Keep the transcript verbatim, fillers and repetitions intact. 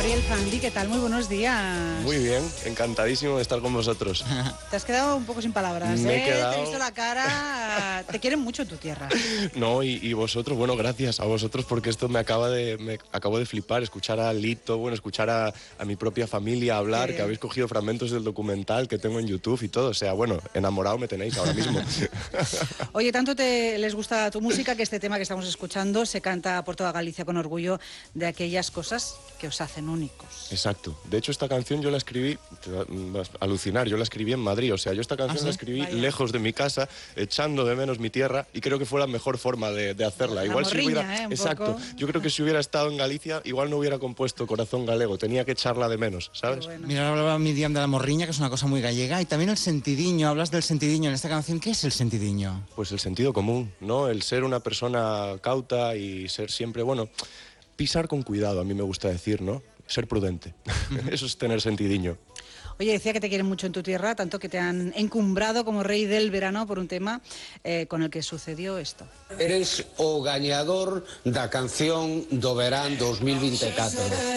Gabriel Zandi, ¿qué tal? Muy buenos días. Muy bien, encantadísimo de estar con vosotros. Te has quedado un poco sin palabras, Me ¿eh? he quedado... Te he visto la cara. Te quieren mucho en tu tierra. No, y, y vosotros, bueno, gracias a vosotros porque esto me acaba de, me acabo de flipar, escuchar a Lito, bueno, escuchar a, a mi propia familia hablar, que habéis cogido fragmentos del documental que tengo en YouTube y todo, o sea, bueno, enamorado me tenéis ahora mismo. Oye, tanto te les gusta tu música que este tema que estamos escuchando se canta por toda Galicia con orgullo de aquellas cosas que os hacen únicos. Exacto. De hecho, esta canción yo la escribí, te vas a alucinar, yo la escribí en Madrid, o sea, yo esta canción ¿Ah, sí? la escribí Vaya. lejos de mi casa, echando de menos mi tierra, y creo que fue la mejor forma de, de hacerla. La igual morriña, si hubiera, ¿eh? Un exacto. poco. Yo creo que si hubiera estado en Galicia, igual no hubiera compuesto Corazón Galego, tenía que echarla de menos, ¿sabes? Bueno. Mira, hablaba Miriam de la morriña, que es una cosa muy gallega, y también el sentidiño, hablas del sentidiño en esta canción. ¿Qué es el sentidiño? Pues el sentido común, ¿no? El ser una persona cauta y ser siempre, bueno, pisar con cuidado, a mí me gusta decir, ¿no? Ser prudente. Eso es tener sentidiño. Oye, decía que te quieren mucho en tu tierra, tanto que te han encumbrado como rey del verano por un tema eh, con el que sucedió esto. Eres o gañador da canción do verán dos mil veinticuatro.